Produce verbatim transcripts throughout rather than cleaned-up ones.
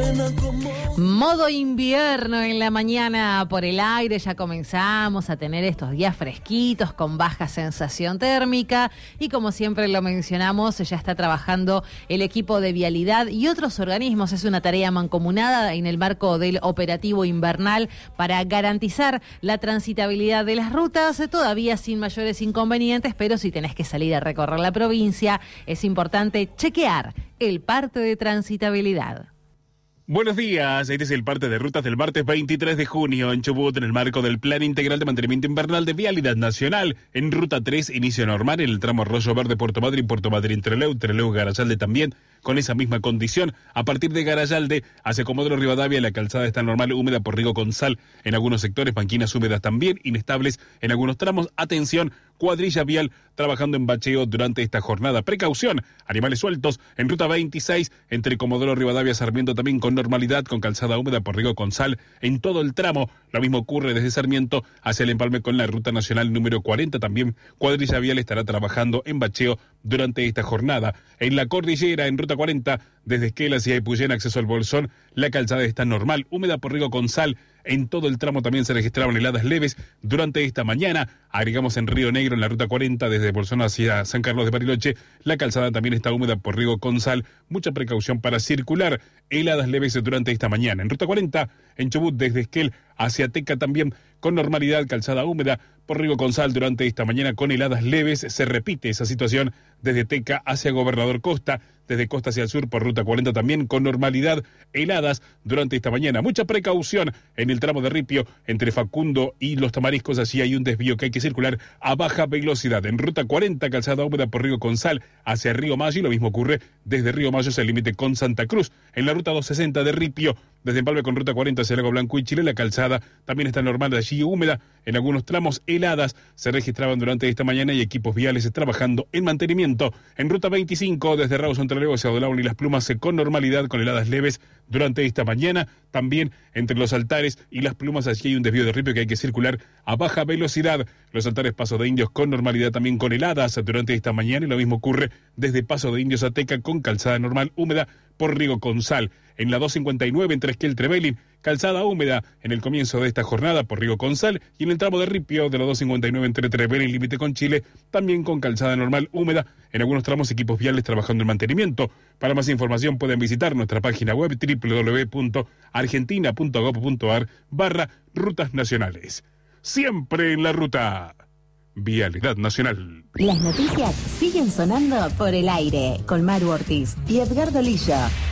Modo invierno en la mañana por el aire, ya comenzamos a tener estos días fresquitos con baja sensación térmica y como siempre lo mencionamos, ya está trabajando el equipo de vialidad y otros organismos. Es una tarea mancomunada en el marco del operativo invernal para garantizar la transitabilidad de las rutas, todavía sin mayores inconvenientes, pero si tenés que salir a recorrer la provincia, es importante chequear el parte de transitabilidad. Buenos días, este es el parte de rutas del martes veintitrés de junio en Chubut en el marco del Plan Integral de Mantenimiento Invernal de Vialidad Nacional. En Ruta tres, inicio normal en el tramo Arroyo Verde, Puerto Madryn, Puerto Madryn, Trelew, Trelew, Garayalde también, con esa misma condición. A partir de Garayalde hacia Comodoro Rivadavia, la calzada está normal, húmeda por riego con sal en algunos sectores, banquinas húmedas también, inestables en algunos tramos. Atención, cuadrilla vial trabajando en bacheo durante esta jornada. Precaución, animales sueltos en Ruta veintiséis, entre Comodoro Rivadavia, Sarmiento también con normalidad, con calzada húmeda por riego con sal en todo el tramo. Lo mismo ocurre desde Sarmiento hacia el empalme con la Ruta Nacional número cuarenta. También cuadrilla vial estará trabajando en bacheo durante esta jornada. En la cordillera, en Ruta cuarenta, desde Esquel hacia Epuyén, acceso al Bolsón, la calzada está normal, húmeda por riego con sal. En todo el tramo también se registraron heladas leves durante esta mañana. Agregamos en Río Negro, en la Ruta cuarenta, desde Bolsón hacia San Carlos de Bariloche, la calzada también está húmeda por riego con sal. Mucha precaución para circular. Heladas leves durante esta mañana. En Ruta cuarenta, en Chubut, desde Esquel hacia Teca también, con normalidad, calzada húmeda por riego con sal durante esta mañana con heladas leves. Se repite esa situación desde Teca hacia Gobernador Costa, desde Costa hacia el sur por Ruta cuarenta también con normalidad, heladas durante esta mañana. Mucha precaución en el tramo de Ripio entre Facundo y Los Tamariscos, así hay un desvío que hay que circular a baja velocidad. En Ruta cuarenta, calzada húmeda por riego con sal hacia Río Mayo, y lo mismo ocurre desde Río Mayo hacia el límite con Santa Cruz. En la Ruta doscientos sesenta de Ripio, desde Empalme con Ruta cuarenta hacia Lago Blanco y Chile, la calzada también está normal, allí húmeda. En algunos tramos heladas se registraban durante esta mañana y equipos viales trabajando en mantenimiento. En Ruta veinticinco, desde Rawson Trelew hacia Odolaun y Las Plumas, con normalidad con heladas leves durante esta mañana. También entre Los Altares y Las Plumas, allí hay un desvío de Ripio que hay que circular a baja velocidad. Los Altares, Paso de Indios con normalidad también con heladas durante esta mañana, y lo mismo ocurre desde Paso de Indios a Teca con calzada normal húmeda por riego con sal. En la doscientos cincuenta y nueve entre Esquel Trevelin, calzada húmeda en el comienzo de esta jornada por riego con sal, y en el tramo de Ripio de la doscientos cincuenta y nueve entre Trevelin límite con Chile, también con calzada normal húmeda. En algunos tramos equipos viales trabajando en mantenimiento. Para más información pueden visitar nuestra página web doble u doble u doble u punto argentina punto gob punto ar barra rutas nacionales. Siempre en la ruta. Vialidad Nacional. Las noticias siguen sonando por el aire con Maru Ortiz y Edgardo Lillo.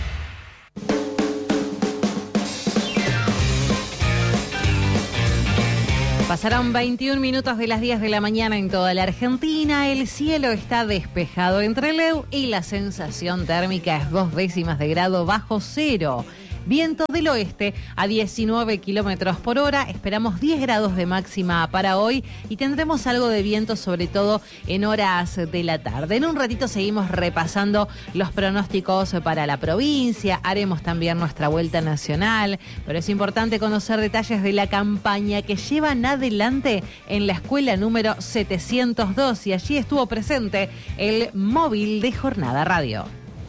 Pasaron veintiún minutos de las diez de la mañana en toda la Argentina. El cielo está despejado en Trelew y la sensación térmica es dos décimas de grado bajo cero. Viento del oeste a diecinueve kilómetros por hora. Esperamos diez grados de máxima para hoy y tendremos algo de viento, sobre todo en horas de la tarde. En un ratito seguimos repasando los pronósticos para la provincia. Haremos también nuestra vuelta nacional, pero es importante conocer detalles de la campaña que llevan adelante en la escuela número setecientos dos, y allí estuvo presente el móvil de Jornada Radio.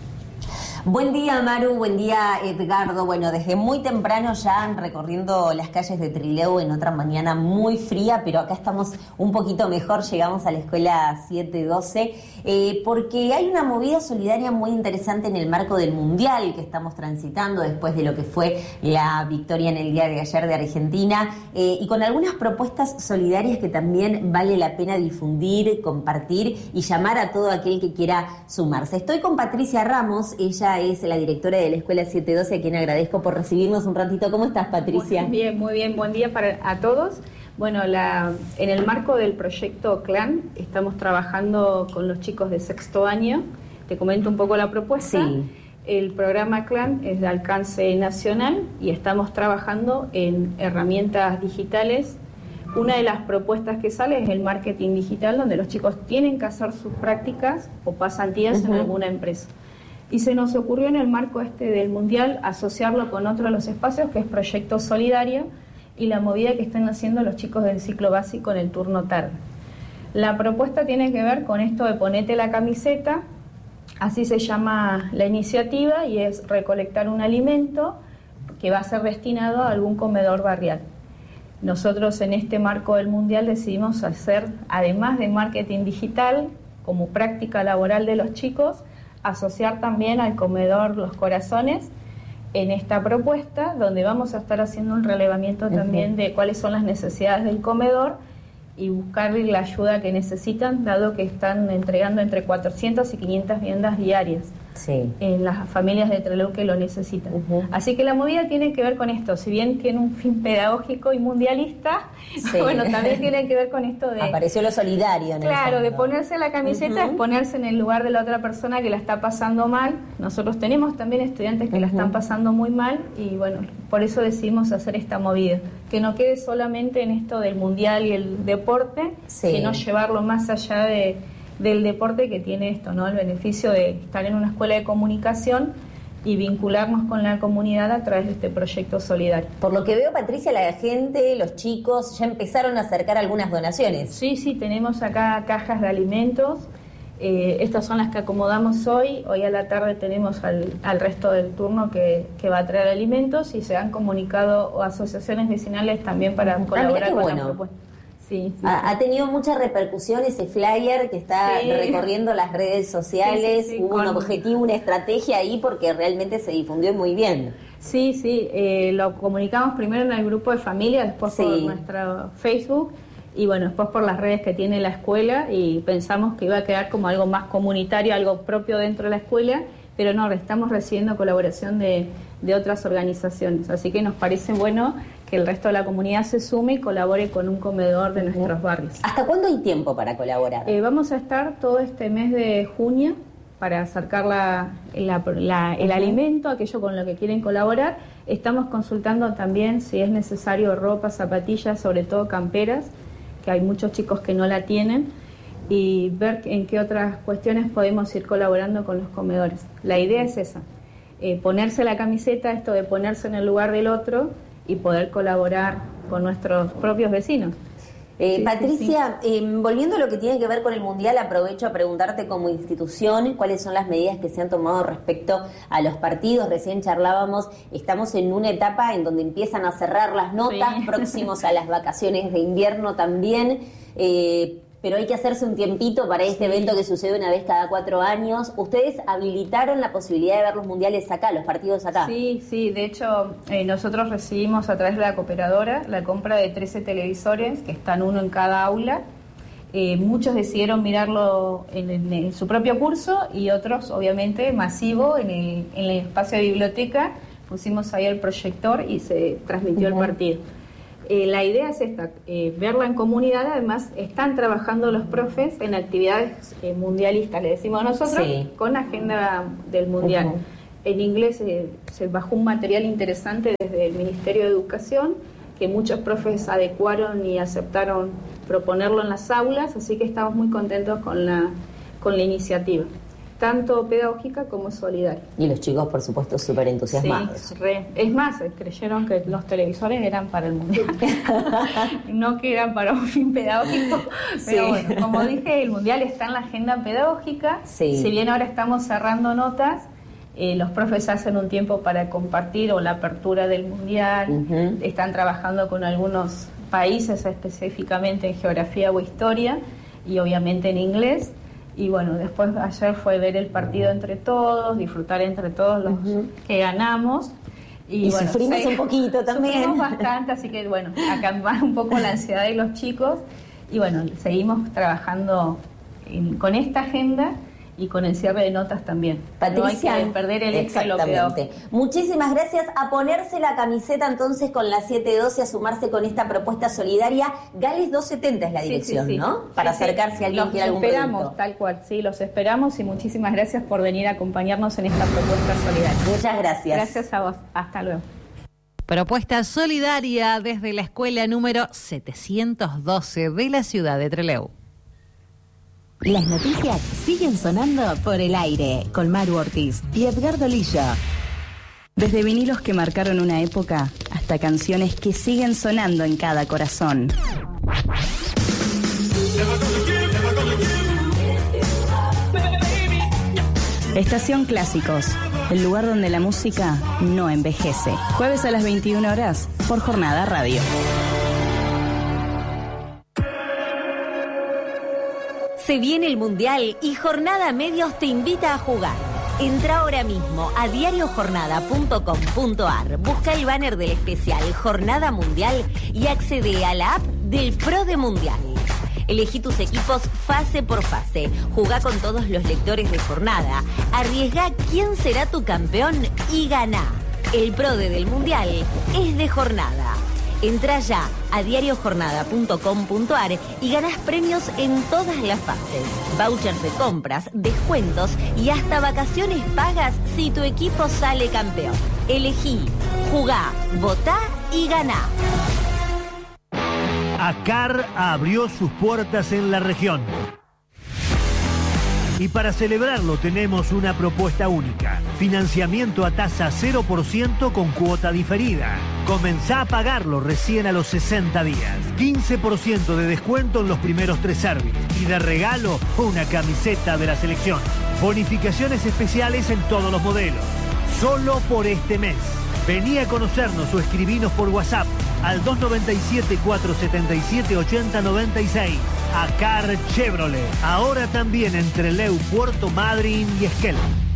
Buen día, Maru, buen día, Edgardo. Bueno, desde muy temprano ya recorriendo las calles de Trelew en otra mañana muy fría, pero acá estamos un poquito mejor. Llegamos a la escuela siete doce eh, porque hay una movida solidaria muy interesante en el marco del Mundial que estamos transitando después de lo que fue la victoria en el día de ayer de Argentina, eh, y con algunas propuestas solidarias que también vale la pena difundir, compartir y llamar a todo aquel que quiera sumarse. Estoy con Patricia Ramos, ella es la directora de la Escuela siete doce, a quien agradezco por recibirnos un ratito. ¿Cómo estás, Patricia? Muy bien, muy bien. Buen día para a todos. Bueno, la, en el marco del proyecto CLAN estamos trabajando con los chicos de sexto año. Te comento un poco la propuesta. Sí. El programa CLAN es de alcance nacional y estamos trabajando en herramientas digitales. Una de las propuestas que sale es el marketing digital, donde los chicos tienen que hacer sus prácticas o pasantías uh-huh. en alguna empresa. Y se nos ocurrió en el marco este del Mundial asociarlo con otro de los espacios, que es Proyecto Solidario, y la movida que están haciendo los chicos del ciclo básico en el turno tarde. La propuesta tiene que ver con esto de ponete la camiseta, así se llama la iniciativa, y es recolectar un alimento que va a ser destinado a algún comedor barrial. Nosotros en este marco del Mundial decidimos hacer, además de marketing digital, como práctica laboral de los chicos, asociar también al comedor Los Corazones en esta propuesta, donde vamos a estar haciendo un relevamiento también de cuáles son las necesidades del comedor y buscarle la ayuda que necesitan, dado que están entregando entre cuatrocientas y quinientas viandas diarias sí. en las familias de Trelew que lo necesitan. Uh-huh. Así que la movida tiene que ver con esto, si bien tiene un fin pedagógico y mundialista, sí. bueno, también tiene que ver con esto de... Apareció lo solidario en Claro, el de ponerse la camiseta uh-huh. es ponerse en el lugar de la otra persona que la está pasando mal. Nosotros tenemos también estudiantes que uh-huh. la están pasando muy mal y bueno, por eso decidimos hacer esta movida, que no quede solamente en esto del mundial y el deporte, sí. sino llevarlo más allá de, del deporte que tiene esto, ¿no? El beneficio de estar en una escuela de comunicación y vincularnos con la comunidad a través de este proyecto solidario. Por lo que veo, Patricia, la gente, los chicos, ya empezaron a acercar algunas donaciones. Sí, sí, tenemos acá cajas de alimentos. Eh, estas son las que acomodamos hoy. Hoy a la tarde tenemos al, al resto del turno que, que va a traer alimentos y se han comunicado asociaciones vecinales también para colaborar ah, con bueno. la propuesta. Sí, sí, ha, sí. ha tenido mucha repercusión ese flyer que está sí. recorriendo las redes sociales. Sí, sí, sí, Hubo con... un objetivo, una estrategia ahí porque realmente se difundió muy bien. Sí, sí, eh, lo comunicamos primero en el grupo de familia, después sí. por nuestro Facebook y bueno, después por las redes que tiene la escuela y pensamos que iba a quedar como algo más comunitario, algo propio dentro de la escuela, pero no, estamos recibiendo colaboración de, de otras organizaciones, así que nos parece bueno que el resto de la comunidad se sume y colabore con un comedor de nuestros barrios. ¿Hasta cuándo hay tiempo para colaborar? Eh, vamos a estar todo este mes de junio para acercar la, la, la, el uh-huh. alimento, aquello con lo que quieren colaborar. Estamos consultando también si es necesario ropa, zapatillas, sobre todo camperas, que hay muchos chicos que no la tienen, y ver en qué otras cuestiones podemos ir colaborando con los comedores. La idea es esa, eh, ponerse la camiseta, esto de ponerse en el lugar del otro y poder colaborar con nuestros propios vecinos. Eh, sí, Patricia, sí, sí. Eh, volviendo a lo que tiene que ver con el Mundial, aprovecho a preguntarte como institución cuáles son las medidas que se han tomado respecto a los partidos. Recién charlábamos, estamos en una etapa en donde empiezan a cerrar las notas, sí. próximos a las vacaciones de invierno también, eh, pero hay que hacerse un tiempito para este sí. evento que sucede una vez cada cuatro años. ¿Ustedes habilitaron la posibilidad de ver los mundiales acá, los partidos acá? Sí, sí, de hecho eh, nosotros recibimos a través de la cooperadora la compra de trece televisores, que están uno en cada aula. Eh, muchos decidieron mirarlo en, en, en su propio curso y otros, obviamente, masivo, en el, en el espacio de biblioteca. Pusimos ahí el proyector y se transmitió uh-huh. el partido. Eh, la idea es esta, eh, verla en comunidad. Además están trabajando los profes en actividades eh, mundialistas, le decimos nosotros, sí. con agenda del mundial. Uh-huh. En inglés eh, se bajó un material interesante desde el Ministerio de Educación, que muchos profes adecuaron y aceptaron proponerlo en las aulas, así que estamos muy contentos con la, con la iniciativa, tanto pedagógica como solidaria. Y los chicos, por supuesto, súper entusiasmados. Sí, re. Es más, creyeron que los televisores eran para el mundial, no que eran para un fin pedagógico. Pero sí. bueno, como dije, el mundial está en la agenda pedagógica. Sí. Si bien ahora estamos cerrando notas, eh, los profes hacen un tiempo para compartir o la apertura del mundial. Uh-huh. Están trabajando con algunos países, específicamente en geografía o historia, y obviamente en inglés. Y bueno, después ayer fue ver el partido entre todos, disfrutar entre todos los uh-huh. que ganamos. Y, y bueno, sufrimos sí, un poquito también. Sufrimos bastante, así que bueno, acá va un poco la ansiedad de los chicos. Y bueno, seguimos trabajando en, con esta agenda y con el cierre de notas también. Patricia, no hay que perder el exactamente. Muchísimas gracias. A ponerse la camiseta entonces con la siete doce, a sumarse con esta propuesta solidaria. Gales doscientos setenta es la dirección, sí, sí, sí. ¿no? Para sí, acercarse sí. a alguien que quiera algún producto. Los esperamos, tal cual, sí, los esperamos y muchísimas gracias por venir a acompañarnos en esta propuesta solidaria. Muchas gracias. Gracias a vos. Hasta luego. Propuesta solidaria desde la escuela número setecientos doce de la ciudad de Trelew. Las noticias siguen sonando por el aire con Maru Ortiz y Edgardo Lillo. Desde vinilos que marcaron una época hasta canciones que siguen sonando en cada corazón. Estación Clásicos. el lugar donde la música no envejece. Jueves a las veintiuna horas por Jornada Radio. Se viene el Mundial y Jornada Medios te invita a jugar. Entra ahora mismo a diario jornada punto com punto ar, busca el banner del especial Jornada Mundial y accede a la app del Pro de Mundial. Elegí tus equipos fase por fase, jugá con todos los lectores de Jornada, arriesgá quién será tu campeón y ganá. El Pro de del Mundial es de Jornada. Entra ya a diario jornada punto com punto ar y ganás premios en todas las fases. Vouchers de compras, descuentos y hasta vacaciones pagas si tu equipo sale campeón. Elegí, jugá, votá y ganá. ACAR abrió sus puertas en la región. Y para celebrarlo tenemos una propuesta única. Financiamiento a tasa cero por ciento con cuota diferida. Comenzá a pagarlo recién a los sesenta días. quince por ciento de descuento en los primeros tres servicios. Y de regalo, una camiseta de la selección. Bonificaciones especiales en todos los modelos. Solo por este mes. Vení a conocernos o escribinos por WhatsApp al dos nueve siete, cuatro siete siete, ocho cero nueve seis. ACAR Chevrolet. Ahora también entre Leu, Puerto Madryn y Esquel.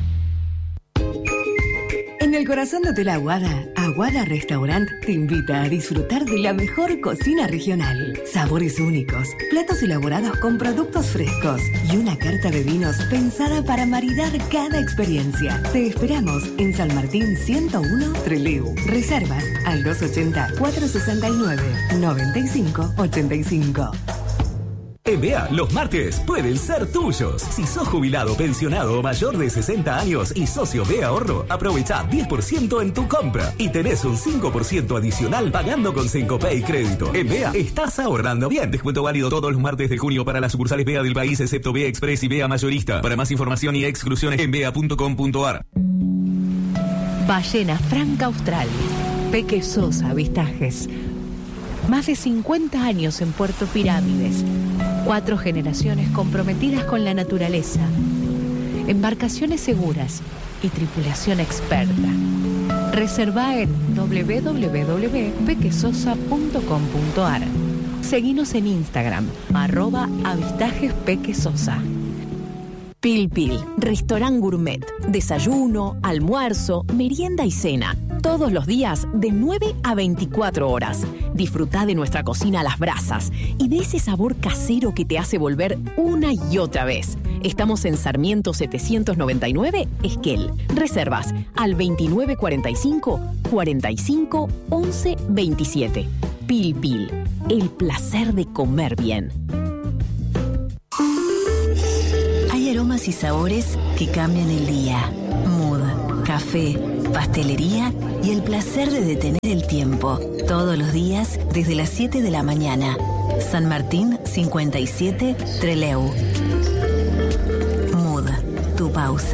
En el corazón de Hotel Aguada, Aguada Restaurant te invita a disfrutar de la mejor cocina regional. Sabores únicos, platos elaborados con productos frescos y una carta de vinos pensada para maridar cada experiencia. Te esperamos en San Martín ciento uno, Trelew. Reservas al dos ochenta, cuatro sesenta y nueve, noventa y cinco ochenta y cinco. En B E A, los martes pueden ser tuyos. Si sos jubilado, pensionado o mayor de sesenta años y socio de Ahorro, aprovecha diez por ciento en tu compra y tenés un cinco por ciento adicional pagando con Cencopay Crédito. En B E A estás ahorrando bien. Descuento válido todos los martes de junio para las sucursales B E A del país, excepto B E A Express y B E A Mayorista. Para más información y exclusiones en B E A punto com punto ar. Ballena Franca Austral. Peque Sosa Avistajes. Más de cincuenta años en Puerto Pirámides. Cuatro generaciones comprometidas con la naturaleza. Embarcaciones seguras y tripulación experta. Reserva en doble u doble u doble u punto pequesosa punto com punto ar. Seguinos en Instagram, arroba avistajes pequesosa. Pil Pil, restaurant gourmet. Desayuno, almuerzo, merienda y cena. Todos los días de nueve a veinticuatro horas. Disfrutá de nuestra cocina a las brasas y de ese sabor casero que te hace volver una y otra vez. Estamos en Sarmiento setecientos noventa y nueve, Esquel. Reservas al veintinueve cuarenta y cinco, cuarenta y cinco, once veintisiete. Pil Pil, el placer de comer bien. Hay aromas y sabores que cambian el día. Mood, café, pastelería y el placer de detener el tiempo. Todos los días desde las siete de la mañana. San Martín cincuenta y siete, Trelew. Mood, tu pausa.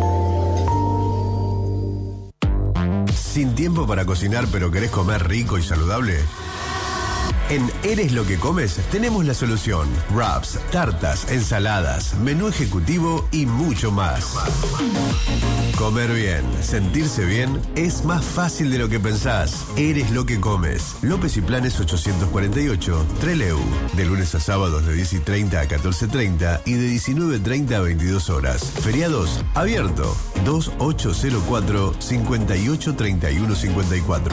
¿Sin tiempo para cocinar pero querés comer rico y saludable? En Eres lo que comes tenemos la solución. Wraps, tartas, ensaladas, menú ejecutivo y mucho más. Comer bien, sentirse bien es más fácil de lo que pensás. Eres lo que comes. López y Planes ochocientos cuarenta y ocho, Trelew. De lunes a sábados de diez y treinta a catorce treinta y de diecinueve treinta a veintidós horas. Feriados, abierto. dos ocho cero cuatro, cinco ocho tres uno cinco cuatro.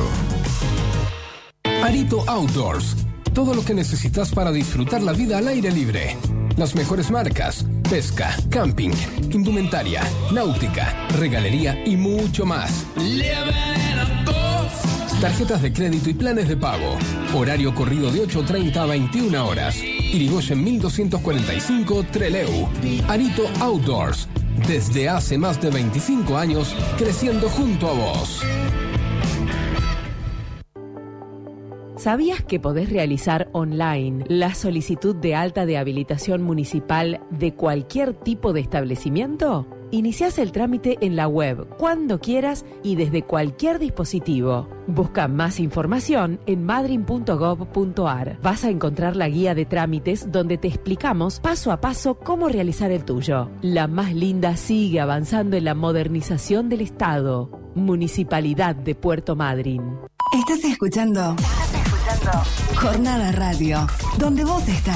Arito Outdoors. Todo lo que necesitas para disfrutar la vida al aire libre. Las mejores marcas, pesca, camping, indumentaria, náutica, regalería y mucho más. Tarjetas de crédito y planes de pago. Horario corrido de ocho treinta a veintiuna horas. Irigoyen mil doscientos cuarenta y cinco, Trelew. Arito Outdoors. Desde hace más de veinticinco años, creciendo junto a vos. ¿Sabías que podés realizar online la solicitud de alta de habilitación municipal de cualquier tipo de establecimiento? Iniciás el trámite en la web cuando quieras y desde cualquier dispositivo. Busca más información en madryn punto gov punto ar. Vas a encontrar la guía de trámites donde te explicamos paso a paso cómo realizar el tuyo. La más linda sigue avanzando en la modernización del Estado. Municipalidad de Puerto Madryn. Estás escuchando. Estás escuchando. Jornada Radio, donde vos estás.